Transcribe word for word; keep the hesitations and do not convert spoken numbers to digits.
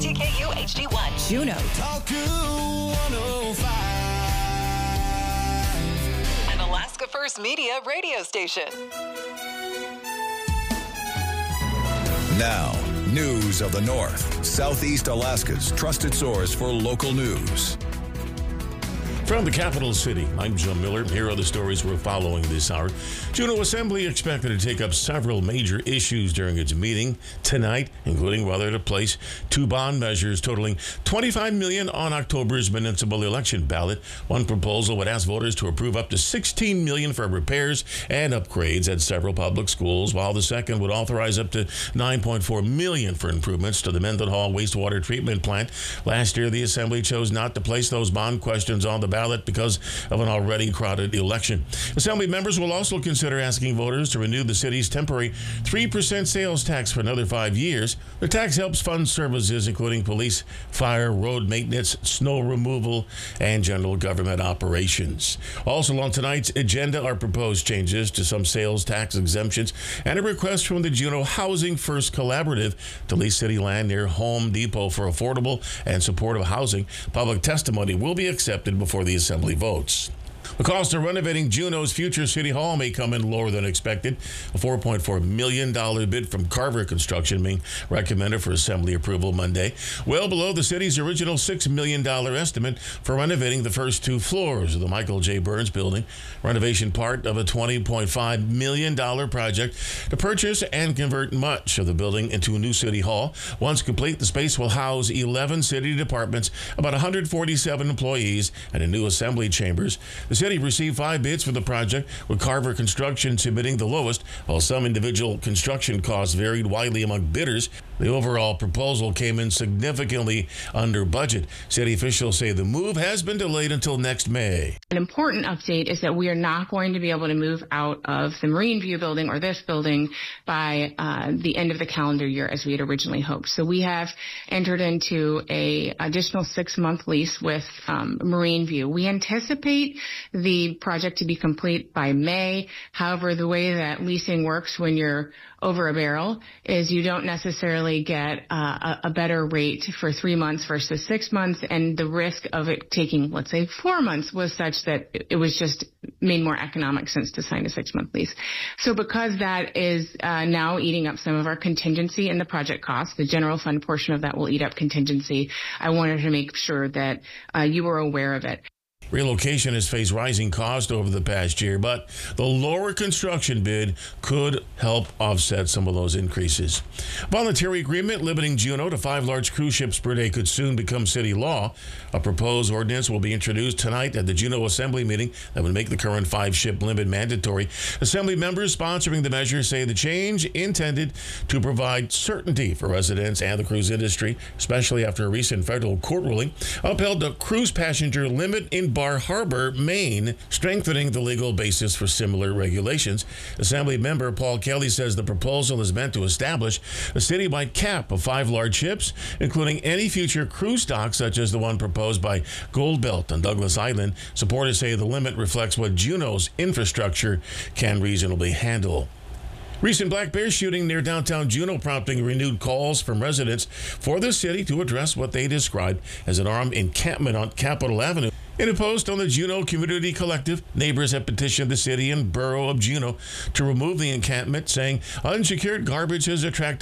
T K U H D one. Juneau. Talk to one oh five. An Alaska First Media radio station. Now, news of the North, Southeast Alaska's trusted source for local news. From the capital city, I'm Joe Miller. Here are the stories we're following this hour. Juneau Assembly expected to take up several major issues during its meeting tonight, including whether to place two bond measures totaling twenty-five million dollars on October's municipal election ballot. One proposal would ask voters to approve up to sixteen million dollars for repairs and upgrades at several public schools, while the second would authorize up to nine point four million dollars for improvements to the Mendenhall wastewater treatment plant. Last year, the Assembly chose not to place those bond questions on the ballot because of an already crowded election. Assembly members will also consider asking voters to renew the city's temporary three percent sales tax for another five years. The tax helps fund services including police, fire, road maintenance, snow removal, and general government operations. Also on tonight's agenda are proposed changes to some sales tax exemptions and a request from the Juneau Housing First Collaborative to lease city land near Home Depot for affordable and supportive housing. Public testimony will be accepted before the Assembly votes. The cost of renovating Juneau's future City Hall may come in lower than expected. A four point four million dollars bid from Carver Construction being recommended for Assembly approval Monday, well below the city's original six million dollars estimate for renovating the first two floors of the Michael J. Burns Building. Renovation part of a twenty point five million dollars project to purchase and convert much of the building into a new City Hall. Once complete, the space will house eleven city departments, about one hundred forty-seven employees, and a new Assembly chambers. The city received five bids for the project, with Carver Construction submitting the lowest, while some individual construction costs varied widely among bidders. The overall proposal came in significantly under budget. City officials say the move has been delayed until next May. An important update is that we are not going to be able to move out of the Marine View building or this building by uh, the end of the calendar year as we had originally hoped. So we have entered into a additional six-month lease with um, Marine View. We anticipate the project to be complete by May. However, the way that leasing works when you're over a barrel is you don't necessarily get uh, a, a better rate for three months versus six months, and the risk of it taking, let's say, four months was such that it was just made more economic sense to sign a six-month lease. So because that is uh, now eating up some of our contingency in the project cost, the general fund portion of that will eat up contingency, I wanted to make sure that uh, you were aware of it. Relocation has faced rising costs over the past year, but the lower construction bid could help offset some of those increases. Voluntary agreement limiting Juneau to five large cruise ships per day could soon become city law. A proposed ordinance will be introduced tonight at the Juneau Assembly meeting that would make the current five-ship limit mandatory. Assembly members sponsoring the measure say the change intended to provide certainty for residents and the cruise industry, especially after a recent federal court ruling upheld the cruise passenger limit in Bar Harbor, Maine, strengthening the legal basis for similar regulations. Assembly member Paul Kelly says the proposal is meant to establish a citywide cap of five large ships, including any future cruise docks such as the one proposed by Goldbelt on Douglas Island. Supporters say the limit reflects what Juneau's infrastructure can reasonably handle. Recent black bear shooting near downtown Juneau prompting renewed calls from residents for the city to address what they described as an armed encampment on Capitol Avenue. In a post on the Juneau Community Collective, neighbors have petitioned the city and borough of Juneau to remove the encampment, saying unsecured garbage has attracted